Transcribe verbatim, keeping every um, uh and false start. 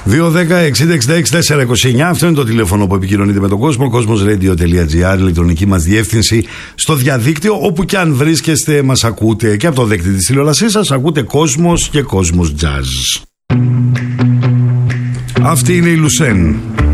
δύο δέκα εξήντα εξήντα έξι τετρακόσια είκοσι εννιά. Αυτό είναι το τηλέφωνο που επικοινωνείτε με τον κόσμο. Cosmos.radio.gr, ηλεκτρονική μας διεύθυνση στο διαδίκτυο. Όπου και αν βρίσκεστε, μας ακούτε και από το δέκτη της τηλεόρασής σας. Ακούτε Cosmos και Cosmos Jazz. Αυτή είναι η Λουσέν.